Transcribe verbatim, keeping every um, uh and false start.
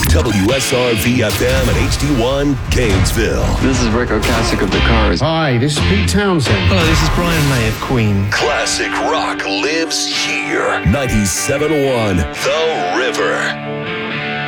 W S R V F M and H D one Gainesville. This is Rick Ocasek of The Cars. Hi, this is Pete Townsend. Hello, this is Brian May of Queen. Classic rock lives here. ninety-seven point one The River.